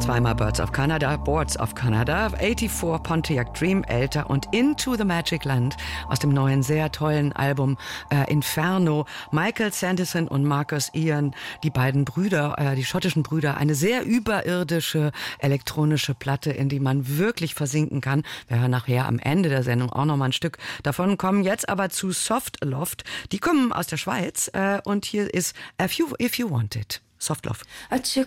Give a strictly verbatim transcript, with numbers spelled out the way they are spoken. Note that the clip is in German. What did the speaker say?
Zweimal Birds of Canada, Boards of Canada, vierundachtzig Pontiac Dream, älter und Into the Magic Land aus dem neuen, sehr tollen Album äh, Inferno. Michael Sanderson und Marcus Ian, die beiden Brüder, äh, die schottischen Brüder, eine sehr überirdische elektronische Platte, in die man wirklich versinken kann. Wir hören nachher am Ende der Sendung auch noch mal ein Stück davon, kommen jetzt aber zu Soft Loft. Die kommen aus der Schweiz äh, und hier ist If You, If You Want It. Soft Love. I took